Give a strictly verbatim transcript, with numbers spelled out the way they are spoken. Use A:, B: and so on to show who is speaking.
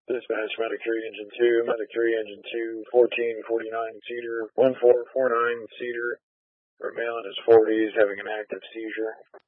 A: Dispatch Medic three, Engine two, Medic three, Engine two, fourteen forty-nine seater, one four four nine seater, for male in his forties, having an active seizure.